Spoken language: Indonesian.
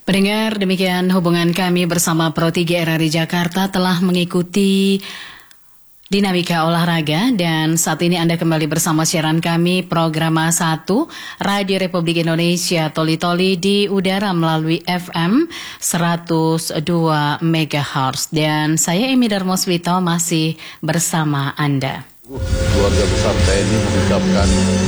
Pendengar, demikian hubungan kami bersama Pro 3 RRI Jakarta telah mengikuti dinamika olahraga, dan saat ini Anda kembali bersama siaran kami Programa 1 Radio Republik Indonesia Toli-Toli di udara melalui FM 102 MHz, dan saya Emi Darmoswito masih bersama Anda. Keluarga besar TNI mengucapkan